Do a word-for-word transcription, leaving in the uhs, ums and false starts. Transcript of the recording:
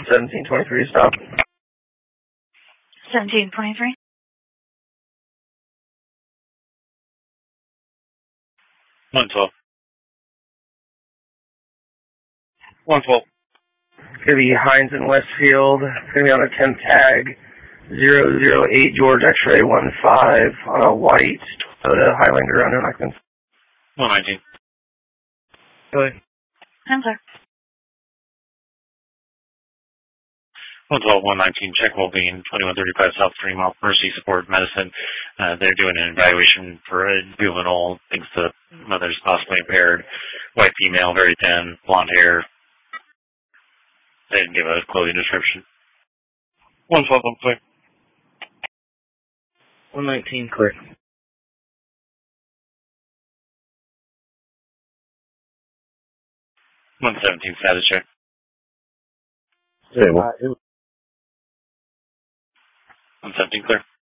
seventeen twenty-three, stop. seventeen twenty-three. one twelve. one twelve. It's going to be Hines and Westfield. It's going to be on a tenth tag. zero zero eight George X-ray one five on a white Toyota Highlander under Knoxville. one nineteen. Go ahead. I'm sorry. one twelve, one nineteen, check Wolverine, twenty-one thirty-five South Stream off Mercy Support Medicine. Uh, they're doing an evaluation for a juvenile. Thinks the mother's possibly impaired. White female, very thin, blonde hair. They didn't give a clothing description. one twelve, one clear. one nineteen, clear. one seventeen, status check. Stable. one seventeen, clear.